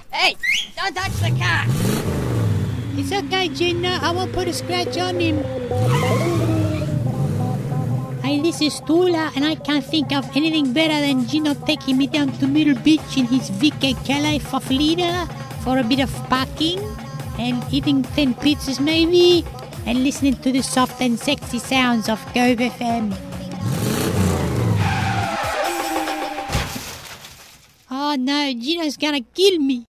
Hey, don't touch the car. It's okay, Gina. I won't put a scratch on him. Hey, this is Tula, and I can't think of anything better than Gino taking me down to Middle Beach in his VK Calais Faflida for a bit of parking and eating 10 pizzas maybe and listening to the soft and sexy sounds of Cove FM. Oh no, Gino's gonna kill me.